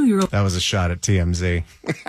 42-year-old... That was a shot at TMZ.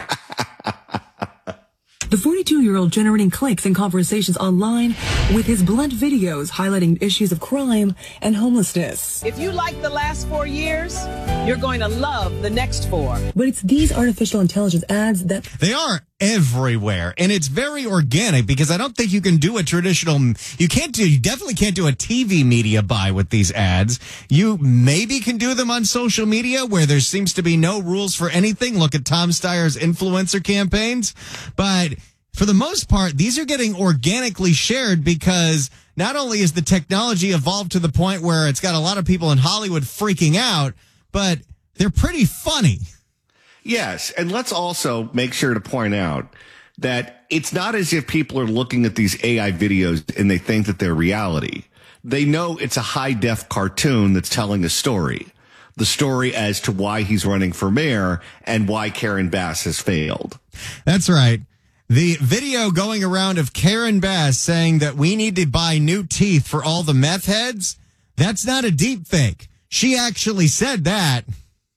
The 42-year-old generating clicks and conversations online with his blunt videos highlighting issues of crime and homelessness. If you like the last 4 years, you're going to love the next 4. But it's these artificial intelligence ads that... They are everywhere, and it's very organic because I don't think you can do a traditional... You definitely can't do a TV media buy with these ads. You maybe can do them on social media where there seems to be no rules for anything. Look at Tom Steyer's influencer campaigns. But for the most part, these are getting organically shared because not only is the technology evolved to the point where it's got a lot of people in Hollywood freaking out, but they're pretty funny. Yes, and let's also make sure to point out that it's not as if people are looking at these AI videos and they think that they're reality. They know it's a high-def cartoon that's telling a story. The story as to why he's running for mayor and why Karen Bass has failed. That's right. The video going around of Karen Bass saying that we need to buy new teeth for all the meth heads, that's not a deep fake. She actually said that.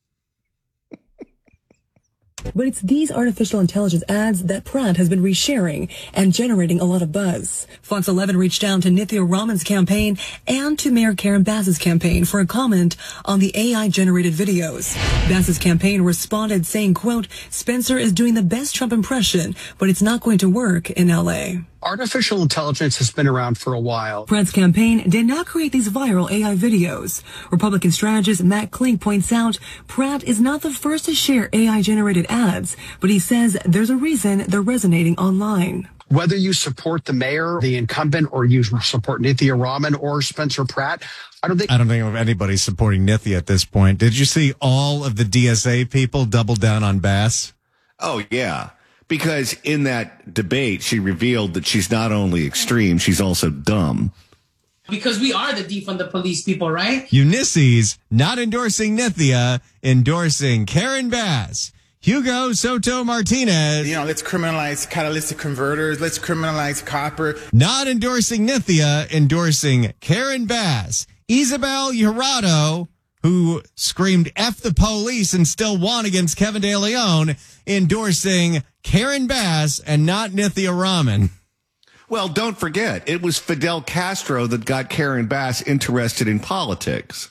But it's these artificial intelligence ads that Pratt has been resharing and generating a lot of buzz. Fox 11 reached out to Nithya Raman's campaign and to Mayor Karen Bass's campaign for a comment on the AI-generated videos. Bass's campaign responded saying, quote, Spencer is doing the best Trump impression, but it's not going to work in L.A. Artificial intelligence has been around for a while. Pratt's campaign did not create these viral AI videos. Republican strategist Matt Klink points out Pratt is not the first to share AI-generated ads, but he says there's a reason they're resonating online. Whether you support the mayor, the incumbent, or you support Nithya Raman or Spencer Pratt, I don't think anybody's supporting Nithya at this point. Did you see all of the DSA people double down on Bass? Oh, yeah. Because in that debate, she revealed that she's not only extreme, she's also dumb. Because we are the defund the police people, right? Ulysses not endorsing Nithya, endorsing Karen Bass. Hugo Soto Martinez. Let's criminalize catalytic converters. Let's criminalize copper. Not endorsing Nithya, endorsing Karen Bass. Isabel Jurado, who screamed F the police and still won against Kevin De Leon, endorsing Karen Bass and not Nithya Raman. Well, don't forget, it was Fidel Castro that got Karen Bass interested in politics.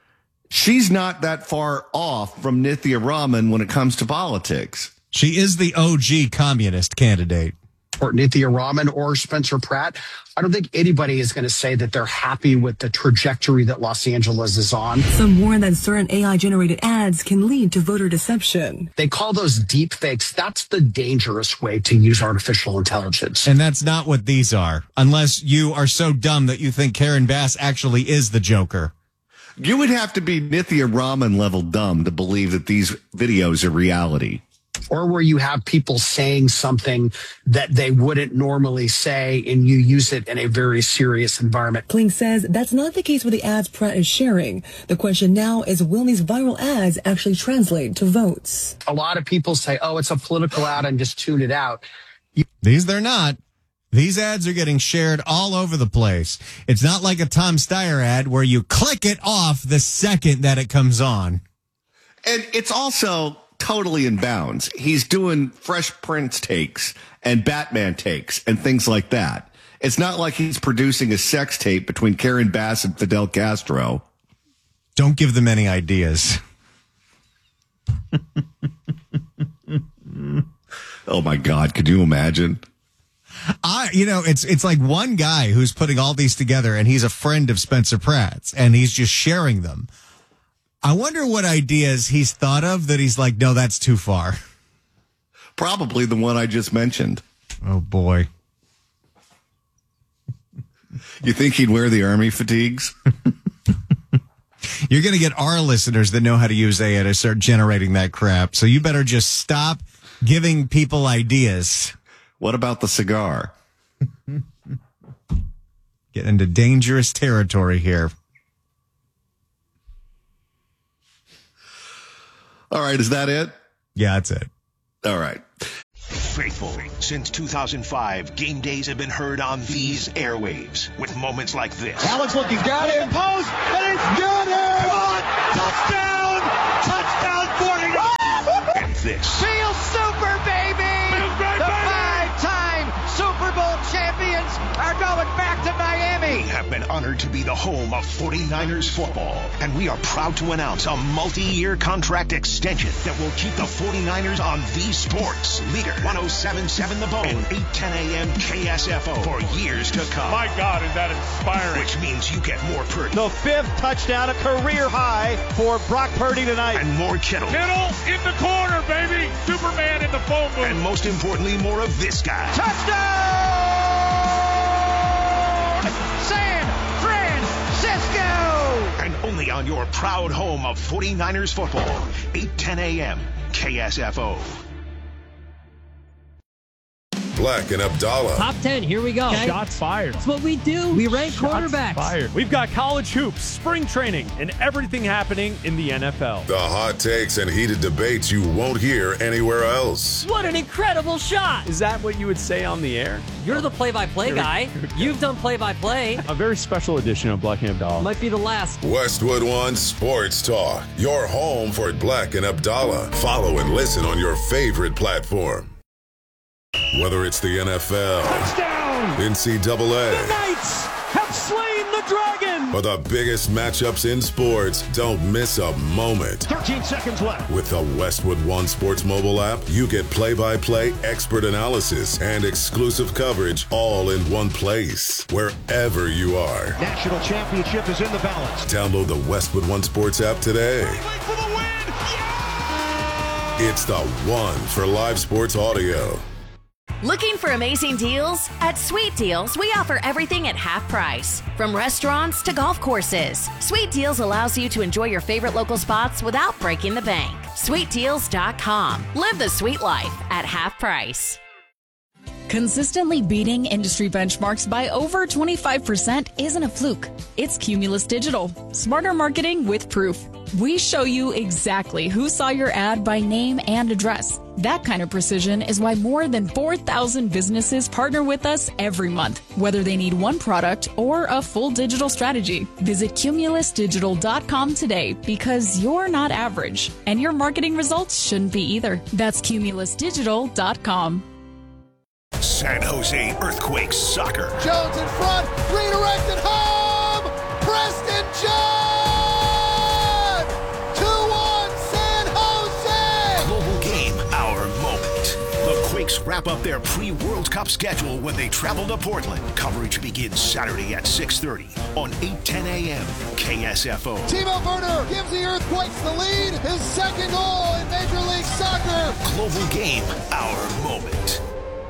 She's not that far off from Nithya Raman when it comes to politics. She is the OG communist candidate. Or Nithya Raman or Spencer Pratt, I don't think anybody is going to say that they're happy with the trajectory that Los Angeles is on. Some warn that certain AI-generated ads can lead to voter deception. They call those deep fakes. That's the dangerous way to use artificial intelligence. And that's not what these are, unless you are so dumb that you think Karen Bass actually is the Joker. You would have to be Nithya Raman level dumb to believe that these videos are reality. Or where you have people saying something that they wouldn't normally say and you use it in a very serious environment. Klink says that's not the case with the ads Pratt is sharing. The question now is, will these viral ads actually translate to votes? A lot of people say, oh, it's a political ad and just tune it out. They're not. These ads are getting shared all over the place. It's not like a Tom Steyer ad where you click it off the second that it comes on. And it's also totally in bounds. He's doing Fresh Prince takes and Batman takes and things like that. It's not like he's producing a sex tape between Karen Bass and Fidel Castro. Don't give them any ideas. Oh my God, could you imagine? It's like one guy who's putting all these together and he's a friend of Spencer Pratt's and he's just sharing them. I wonder what ideas he's thought of that he's like, no, that's too far. Probably the one I just mentioned. Oh, boy. You think he'd wear the army fatigues? You're going to get our listeners that know how to use AI to start generating that crap. So you better just stop giving people ideas. What about the cigar? Get into dangerous territory here. All right, is that it? Yeah, that's it. All right. Faithful. Since 2005, game days have been heard on these airwaves with moments like this. Alex looking, got it in post, and it's got it! Touchdown! Touchdown 49! this. Feel super, baby! The five-time Super Bowl champions are going back to Miami. We have been honored to be the home of 49ers football, and we are proud to announce a multi-year contract extension that will keep the 49ers on the sports leader 107.7 The Bone and 8:10 a.m. KSFO for years to come. My God, is that inspiring? Which means you get more Purdy. The 5th touchdown, a career high for Brock Purdy tonight. And more Kittle. Kittle in the corner, baby. Superman in the phone booth. And most importantly, more of this guy. Touchdown! San Francisco! And only on your proud home of 49ers football, 8:10 a.m. KSFO. Black and Abdallah. Top 10, here we go. Okay. Shots fired. That's what we do. We rank quarterbacks. Fired. We've got college hoops, spring training, and everything happening in the NFL. The hot takes and heated debates you won't hear anywhere else. What an incredible shot. Is that what you would say on the air? You're the play-by-play guy. You've done play-by-play. A very special edition of Black and Abdallah. Might be the last. Westwood One Sports Talk. Your home for Black and Abdallah. Follow and listen on your favorite platform. Whether it's the NFL, touchdown, NCAA, the Knights have slain the dragon, or the biggest matchups in sports, don't miss a moment. 13 seconds left. With the Westwood One Sports mobile app, you get play-by-play, expert analysis, and exclusive coverage all in one place, wherever you are. National championship is in the balance. Download the Westwood One Sports app today. For the win. Yeah! It's the one for live sports audio. Looking for amazing deals? At Sweet Deals, we offer everything at half price. From restaurants to golf courses, Sweet Deals allows you to enjoy your favorite local spots without breaking the bank. SweetDeals.com. Live the sweet life at half price. Consistently beating industry benchmarks by over 25% isn't a fluke. It's Cumulus Digital. Smarter marketing with proof. We show you exactly who saw your ad by name and address. That kind of precision is why more than 4,000 businesses partner with us every month, whether they need one product or a full digital strategy. Visit cumulusdigital.com today because you're not average, and your marketing results shouldn't be either. That's cumulusdigital.com. San Jose Earthquakes soccer. Jones in front, redirected home! Preston John! 2-1 San Jose! Global game, our moment. The Quakes wrap up their pre-World Cup schedule when they travel to Portland. Coverage begins Saturday at 6:30 on 8:10 a.m. KSFO. Timo Werner gives the Earthquakes the lead. His second goal in Major League Soccer. Global game, our moment.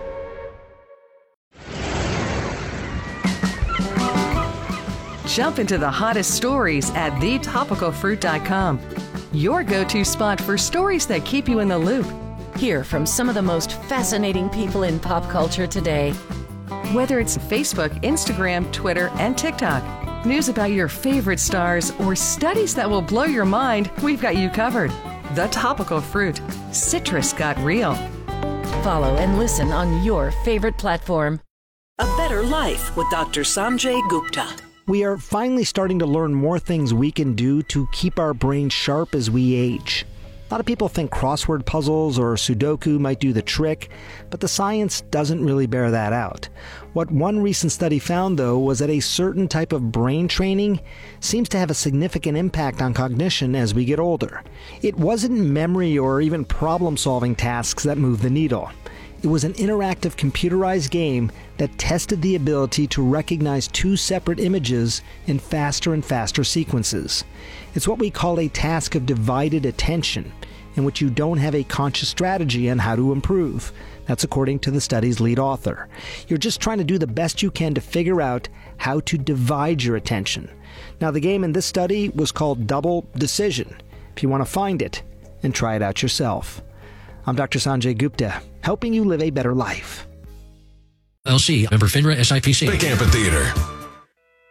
Jump into the hottest stories at thetopicalfruit.com. Your go-to spot for stories that keep you in the loop. Hear from some of the most fascinating people in pop culture today. Whether it's Facebook, Instagram, Twitter, and TikTok, news about your favorite stars, or studies that will blow your mind, we've got you covered. The Topical Fruit. Citrus got real. Follow and listen on your favorite platform. A Better Life with Dr. Sanjay Gupta. We are finally starting to learn more things we can do to keep our brains sharp as we age. A lot of people think crossword puzzles or Sudoku might do the trick, but the science doesn't really bear that out. What one recent study found, though, was that a certain type of brain training seems to have a significant impact on cognition as we get older. It wasn't memory or even problem-solving tasks that moved the needle. It was an interactive computerized game that tested the ability to recognize two separate images in faster and faster sequences. It's what we call a task of divided attention, in which you don't have a conscious strategy on how to improve. That's according to the study's lead author. You're just trying to do the best you can to figure out how to divide your attention. Now, the game in this study was called Double Decision. If you want to find it and try it out yourself. I'm Dr. Sanjay Gupta, helping you live a better life. LC, member FINRA SIPC. Big Amphitheater.